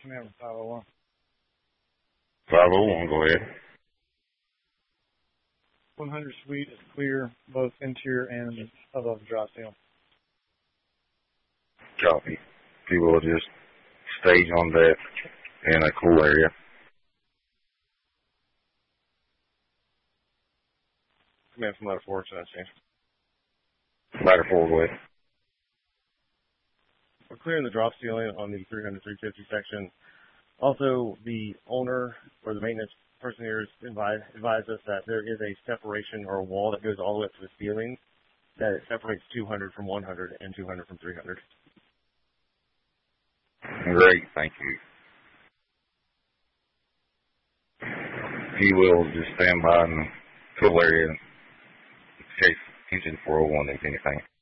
Command 501. 501, go ahead. 100 suite is clear, both interior and above the drop seal. Copy. If you will, just stage on that in a cool area. Command from ladder 4, so that's changed. Ladder 4, go ahead. We're clearing the drop ceiling on the 300-350 section. Also, the owner or the maintenance person here has advised us that there is a separation or a wall that goes all the way up to the ceiling that it separates 200 from 100 and 200 from 300. Great, thank you. If you will, just stand by in the cool area in case engine 401 needs anything.